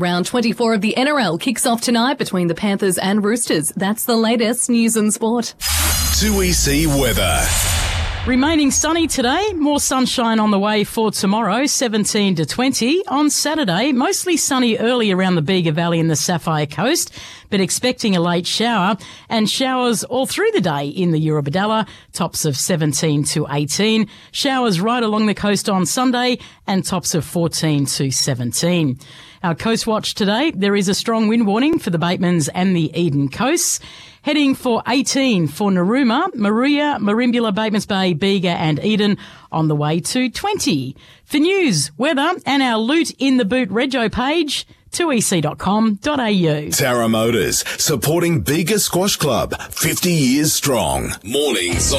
Round 24 of the NRL kicks off tonight between the Panthers and Roosters. That's the latest news and sport. 2EC weather. Remaining sunny today, more sunshine on the way for tomorrow, 17 to 20. On Saturday, mostly sunny early around the Bega Valley and the Sapphire Coast, but expecting a late shower and showers all through the day in the Eurobodalla, tops of 17 to 18. Showers right along the coast on Sunday and tops of 14 to 17. Our Coast Watch today, there is a strong wind warning for the Batemans and the Eden coasts. Heading for 18 for Narooma, Maruya, Merimbula, Batemans Bay, Bega and Eden on the way to 20. For news, weather and our Loot in the Boot rego page, 2ec.com.au. Tara Motors, supporting Bega Squash Club, 50 years strong. Mornings on